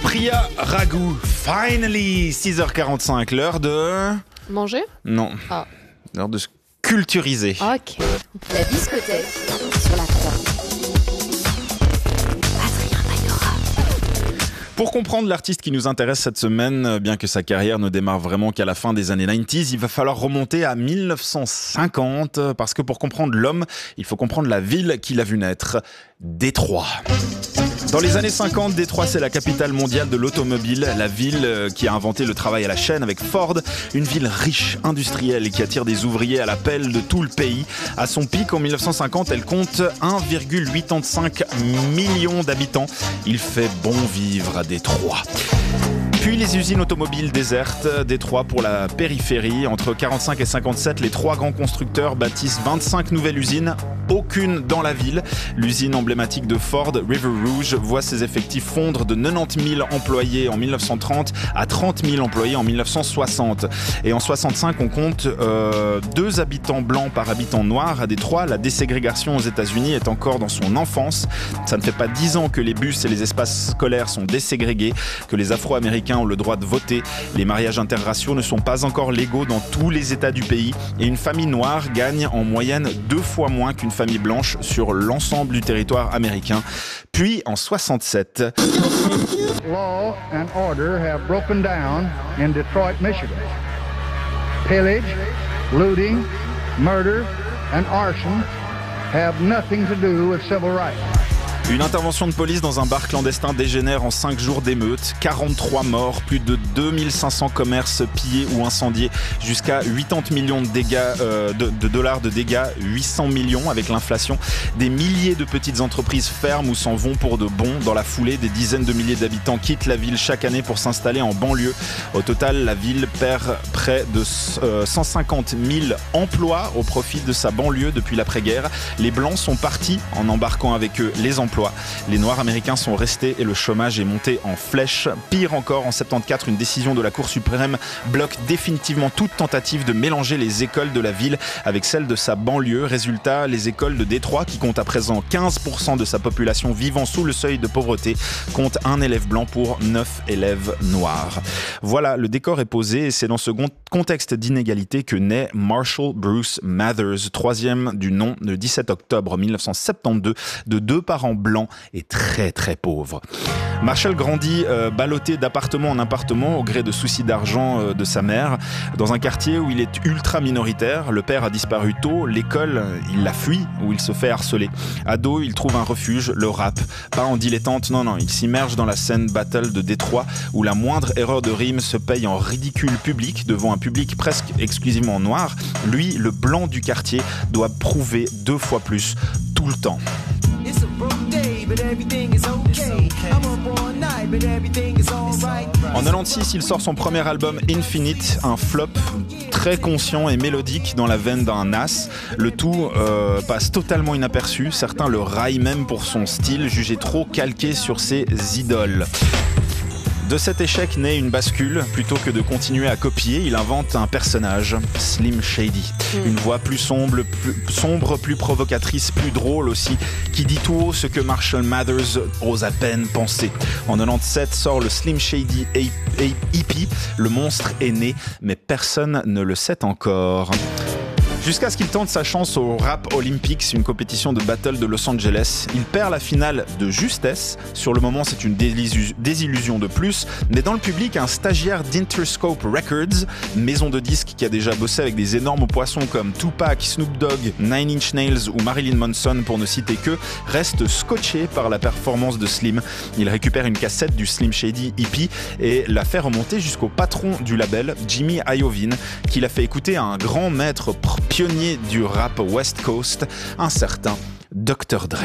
Priya Raghu, finally 6h45, l'heure de... Manger? Non, Ah. l'heure de se culturiser. Ok. La discothèque sur la 3. Adrien Mayora. Pour comprendre l'artiste qui nous intéresse cette semaine, bien que sa carrière ne démarre vraiment qu'à la fin des années 90s, il va falloir remonter à 1950, parce que pour comprendre l'homme, il faut comprendre la ville qui l'a vu naître, Détroit. Dans les années 50, Détroit, c'est la capitale mondiale de l'automobile, la ville qui a inventé le travail à la chaîne avec Ford, une ville riche, industrielle et qui attire des ouvriers à l'appel de tout le pays. À son pic, en 1950, elle compte 1,85 million d'habitants. Il fait bon vivre à Détroit. Puis les usines automobiles désertent Détroit pour la périphérie. Entre 45 et 57, les trois grands constructeurs bâtissent 25 nouvelles usines, aucune dans la ville. L'usine emblématique de Ford, River Rouge, voit ses effectifs fondre de 90 000 employés en 1930 à 30 000 employés en 1960. Et en 65, on compte 2 habitants blancs par habitant noir à Détroit. La déségrégation aux États-Unis est encore dans son enfance. Ça ne fait pas 10 ans que les bus et les espaces scolaires sont déségrégés, que les Afro-Américains ont le droit de voter. Les mariages interraciaux ne sont pas encore légaux dans tous les États du pays et une famille noire gagne en moyenne 2 fois moins qu'une famille blanche sur l'ensemble du territoire américain. Puis en 67, Law and order have broken down in Detroit, Michigan. Pillage, looting, murder, and arson have nothing to do with civil rights. une intervention de police dans un bar clandestin dégénère en 5 jours d'émeute, 43 morts, plus de 2500 commerces pillés ou incendiés, jusqu'à 80 millions de dégâts, de dollars de dégâts, 800 millions avec l'inflation. Des milliers de petites entreprises ferment ou s'en vont pour de bon. Dans la foulée, des dizaines de milliers d'habitants quittent la ville chaque année pour s'installer en banlieue. Au total, la ville perd près de 150 000 emplois au profit de sa banlieue depuis l'après-guerre. Les Blancs sont partis en embarquant avec eux les emplois. Les Noirs américains sont restés et le chômage est monté en flèche. Pire encore, en 74, une décision de la Cour suprême bloque définitivement toute tentative de mélanger les écoles de la ville avec celles de sa banlieue. Résultat, les écoles de Détroit, qui comptent à présent 15% de sa population vivant sous le seuil de pauvreté, comptent un élève blanc pour 9 élèves noirs. Voilà, le décor est posé et c'est dans ce contexte d'inégalité que naît Marshall Bruce Mathers, troisième du nom, le 17 octobre 1972, de 2 parents blancs et très très pauvres. Marshall grandit ballotté d'appartement en appartement au gré de soucis d'argent de sa mère, dans un quartier où il est ultra minoritaire. Le père a disparu tôt, l'école, il la fuit, où il se fait harceler. Ado, il trouve un refuge, le rap. Pas en dilettante, non, il s'immerge dans la scène battle de Détroit, où la moindre erreur de rime se paye en ridicule public, devant un public presque exclusivement noir. Lui, le blanc du quartier, doit prouver 2 fois plus, tout le temps. En 96, il sort son premier album Infinite, un flop très conscient et mélodique dans la veine d'un Nas. Le tout passe totalement inaperçu. Certains le raillent même pour son style, jugé trop calqué sur ses idoles. De cet échec naît une bascule. Plutôt que de continuer à copier, il invente un personnage, Slim Shady. Une voix plus sombre, plus provocatrice, plus drôle aussi, qui dit tout haut ce que Marshall Mathers ose à peine penser. En 97 sort le Slim Shady EP. Le monstre est né, mais personne ne le sait encore. Jusqu'à ce qu'il tente sa chance au Rap Olympics, une compétition de battle de Los Angeles. Il perd la finale de justesse. Sur le moment, c'est une désillusion de plus. Mais dans le public, un stagiaire d'Interscope Records, maison de disques qui a déjà bossé avec des énormes poissons comme Tupac, Snoop Dogg, Nine Inch Nails ou Marilyn Manson, pour ne citer que, reste scotché par la performance de Slim. Il récupère une cassette du Slim Shady EP et la fait remonter jusqu'au patron du label, Jimmy Iovine, qui l'a fait écouter à un grand maître pionnier du rap West Coast, un certain Dr. Dre.